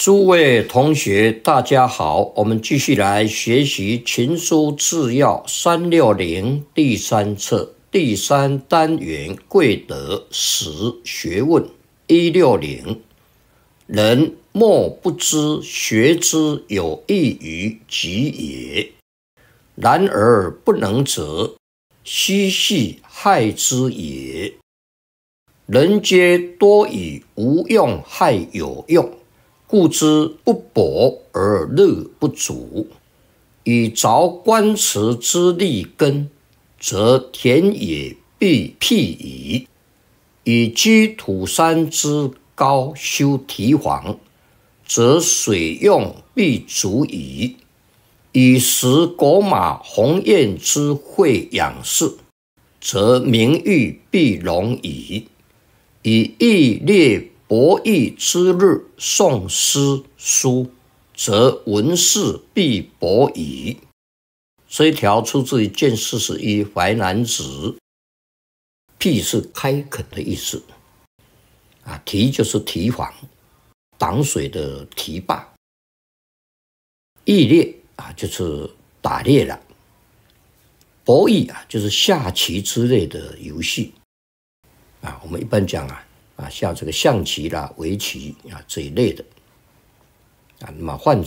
诸位同学，大家好，我们继续来学习《群书治要》360第3册第3单元贵德10学问160。人莫不知学之有益于己也，然而不能者，奚系害之也。人皆多以无用害有用，故之不博而乐不足。以凿棺池之立根，则田野必辟矣；以居土山之高修堤防，则水用必足矣；以食狗马鸿雁之会养士，则名誉必隆矣；以义列博弈之日诵诗书，则文士必博矣。这一条出自于《卷41淮南子》，辟是开垦的意思，堤就是堤防，挡水的堤坝；义猎就是打猎了；博弈就是下棋之类的游戏。我们一般讲像这个象棋啦、围棋这一类的。那么换